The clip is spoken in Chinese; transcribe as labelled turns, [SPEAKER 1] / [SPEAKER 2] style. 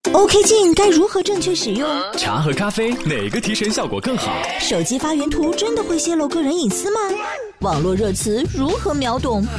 [SPEAKER 1] OK 镜该如何正确使用？
[SPEAKER 2] 茶和咖啡哪个提神效果更好？
[SPEAKER 1] 手机发原图真的会泄露个人隐私吗？网络热词如何秒懂？